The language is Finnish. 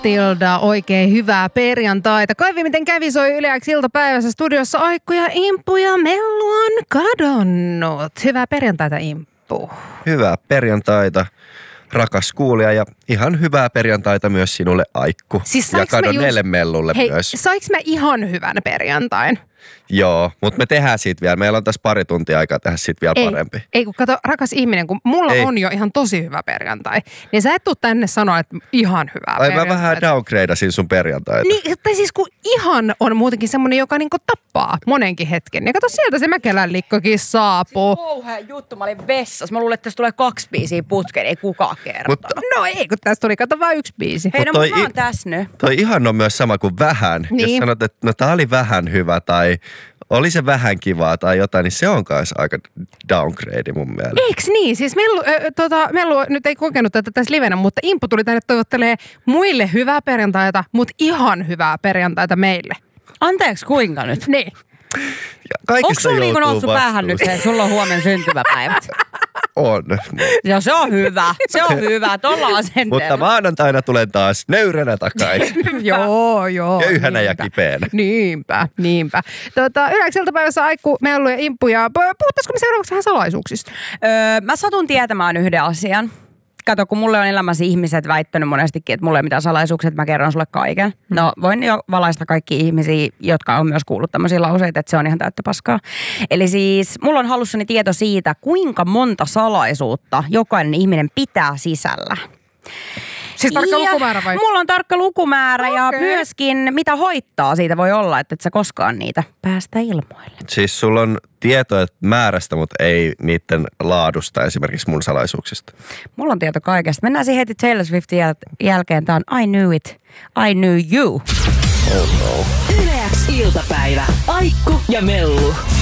Matilda, oikein hyvää perjantaita. Kaivi, miten kävi, soi Yle X iltapäivässä studiossa. Aikku ja Imppu ja Mellu on kadonnut. Hyvää perjantaita, Imppu. Hyvää perjantaita, rakas kuulija, ja ihan hyvää perjantaita myös sinulle, Aikku. Siis ja kadonneelle Mellulle myös. Saiks mä ihan hyvän perjantain? Joo, mutta me tehdään siitä vielä. Meillä on tässä pari tuntia aikaa tehdä siitä vielä parempi. Ei, kun kato, rakas ihminen, kun mulla on jo ihan tosi hyvä perjantai, niin sä et tuu tänne sanoa, että ihan hyvää perjantai. Mä vähän downgradeasin sun perjantaita. Niin, tai siis kun ihan on muutenkin semmonen, joka niinku tappaa monenkin hetken. Ja kato, sieltä se Mäkelän Likkokin saapuu. Siis kauhea juttu, mä olin vessassa. Mä luulen, että tässä tulee 2 biisiä putkeen, ei kukaan kertonut. No ei, kun tässä tuli, kato vaan 1 biisi. Hei, no mä oon tässä nyt. Toi ihan on myös sama kuin vähän. Niin. Jos sanot, että no tää oli vähän hyvä tai oli se vähän kivaa tai jotain, niin se on kanssa aika downgrade mun mielestä. Eiks niin? Siis Mellu nyt ei kokenut tätä tässä livenä, mutta Imppu tuli tänne toivottelee muille hyvää perjantaita, mutta ihan hyvää perjantaita meille. Anteeksi, kuinka nyt? Niin. Onko sulla niinku noussut päähän nyt se, että sulla on huomenna syntymäpäivät? On. Ja se on hyvä. Se on hyvä. Tuolla asenteella. Mutta maanantaina tulen taas nöyränä takaisin. Joo. Köyhänä ja kipeänä. Niinpä. Yle X iltapäivässä Aikku, Mellu ja Imppu. Ja puhuttaisiko me seuraavaksi vähän salaisuuksista? Mä satun tietämään yhden asian. Kato, kun mulle on elämässä ihmiset väittänyt monestikin, että mulla ei mitään salaisuuksia, että mä kerron sulle kaiken. No, voin jo valaista kaikki ihmisiä, jotka on myös kuullut tämmöisiä lauseita, että se on ihan täyttä paskaa. Eli siis mulla on hallussani tieto siitä, kuinka monta salaisuutta jokainen ihminen pitää sisällä. Siis tarkka lukumäärä vai? Mulla on tarkka lukumäärä ja myöskin mitä hoittaa siitä voi olla, että et sä koskaan niitä päästä ilmoille. Siis sulla on tietoa määrästä, mutta ei niiden laadusta, esimerkiksi mun salaisuuksista. Mulla on tieto kaikesta. Mennään siihen heti Taylor Swiftin jälkeen. Tää on I Knew It, I Knew You. Oh no. Yle X iltapäivä. Aikku ja Mellu.